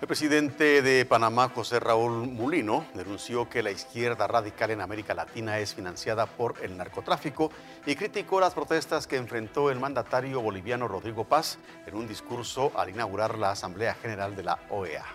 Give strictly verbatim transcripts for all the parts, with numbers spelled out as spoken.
El presidente de Panamá, José Raúl Mulino, denunció que la izquierda radical en América Latina es financiada por el narcotráfico y criticó las protestas que enfrentó el mandatario boliviano Rodrigo Paz en un discurso al inaugurar la Asamblea General de la O E A.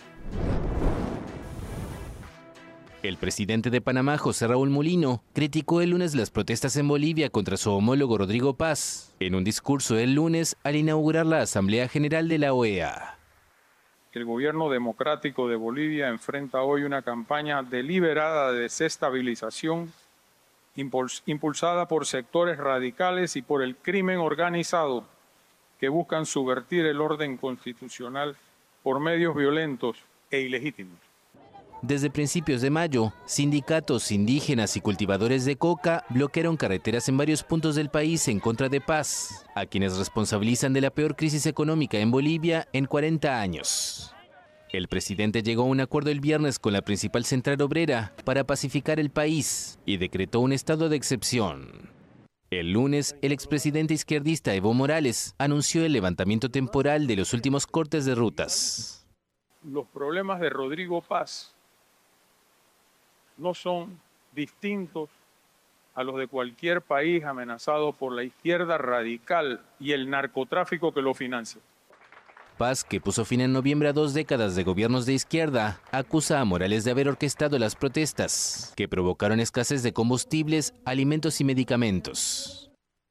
El presidente de Panamá, José Raúl Mulino, criticó el lunes las protestas en Bolivia contra su homólogo Rodrigo Paz en un discurso el lunes al inaugurar la Asamblea General de la O E A. El gobierno democrático de Bolivia enfrenta hoy una campaña deliberada de desestabilización impulsada por sectores radicales y por el crimen organizado que buscan subvertir el orden constitucional por medios violentos e ilegítimos. Desde principios de mayo, sindicatos indígenas y cultivadores de coca bloquearon carreteras en varios puntos del país en contra de Paz, a quienes responsabilizan de la peor crisis económica en Bolivia en cuarenta años. El presidente llegó a un acuerdo el viernes con la principal central obrera para pacificar el país y decretó un estado de excepción. El lunes, el expresidente izquierdista Evo Morales anunció el levantamiento temporal de los últimos cortes de rutas. Los problemas de Rodrigo Paz no son distintos a los de cualquier país amenazado por la izquierda radical y el narcotráfico que lo financia. Paz, que puso fin en noviembre a dos décadas de gobiernos de izquierda, acusa a Morales de haber orquestado las protestas, que provocaron escasez de combustibles, alimentos y medicamentos.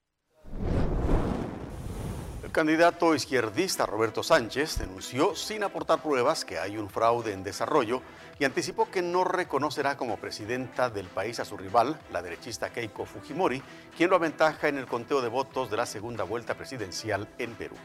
El candidato izquierdista Roberto Sánchez denunció sin aportar pruebas que hay un fraude en desarrollo y anticipó que no reconocerá como presidenta del país a su rival, la derechista Keiko Fujimori, quien lo aventaja en el conteo de votos de la segunda vuelta presidencial en Perú.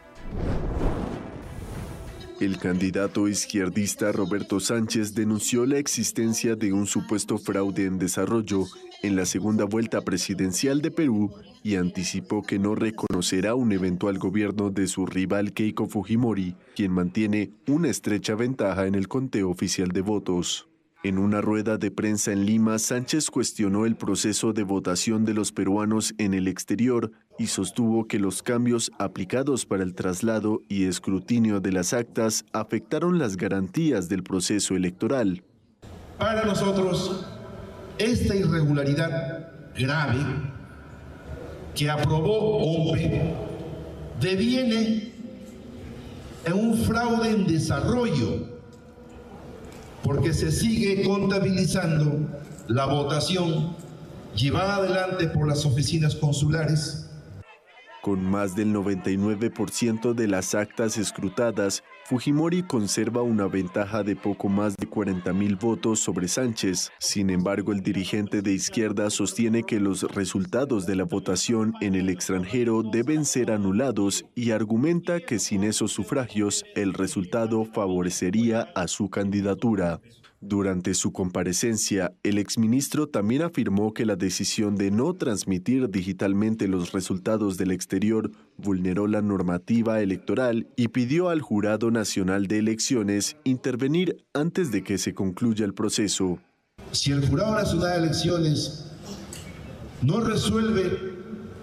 El candidato izquierdista Roberto Sánchez denunció la existencia de un supuesto fraude en desarrollo en la segunda vuelta presidencial de Perú y anticipó que no reconocerá un eventual gobierno de su rival Keiko Fujimori, quien mantiene una estrecha ventaja en el conteo oficial de votos. En una rueda de prensa en Lima, Sánchez cuestionó el proceso de votación de los peruanos en el exterior y sostuvo que los cambios aplicados para el traslado y escrutinio de las actas afectaron las garantías del proceso electoral. Para nosotros, esta irregularidad grave que aprobó O M P E deviene en un fraude en desarrollo, porque se sigue contabilizando la votación llevada adelante por las oficinas consulares. Con más del noventa y nueve por ciento de las actas escrutadas, Fujimori conserva una ventaja de poco más de cuarenta mil votos sobre Sánchez. Sin embargo, el dirigente de izquierda sostiene que los resultados de la votación en el extranjero deben ser anulados y argumenta que sin esos sufragios, el resultado favorecería a su candidatura. Durante su comparecencia, el exministro también afirmó que la decisión de no transmitir digitalmente los resultados del exterior vulneró la normativa electoral y pidió al Jurado Nacional de Elecciones intervenir antes de que se concluya el proceso. Si el Jurado Nacional de Elecciones no resuelve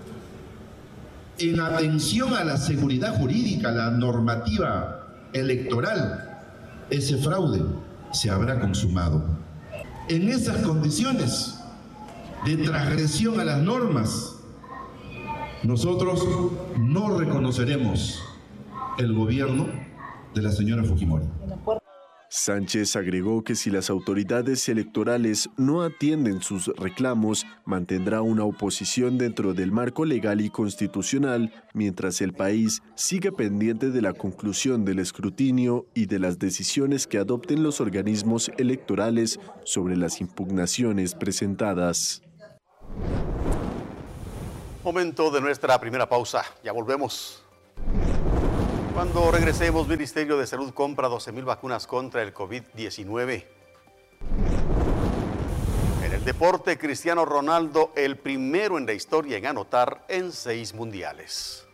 en atención a la seguridad jurídica, la normativa electoral, ese fraude se habrá consumado. En esas condiciones de transgresión a las normas, nosotros no reconoceremos el gobierno de la señora Fujimori. Sánchez agregó que si las autoridades electorales no atienden sus reclamos, mantendrá una oposición dentro del marco legal y constitucional, mientras el país sigue pendiente de la conclusión del escrutinio y de las decisiones que adopten los organismos electorales sobre las impugnaciones presentadas. Momento de nuestra primera pausa. Ya volvemos. Cuando regresemos, Ministerio de Salud compra doce mil vacunas contra el COVID diecinueve. En el deporte, Cristiano Ronaldo, el primero en la historia en anotar en seis mundiales.